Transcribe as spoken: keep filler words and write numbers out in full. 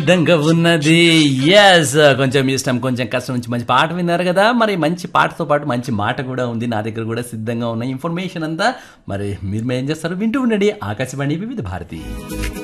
సిద్ధంగా ఉన్నది. ఎస్, కొంచెం ఇష్టం కొంచెం కష్టం నుంచి మంచి పాట విన్నారు కదా. మరి మంచి పాటతో పాటు మంచి మాట కూడా ఉంది నా దగ్గర కూడా సిద్ధంగా ఉన్న ఇన్ఫర్మేషన్ అంతా. మరి మీరు ఏం చేస్తారు, వింటూ ఉండండి ఆకాశవాణి వివిధ భారతి.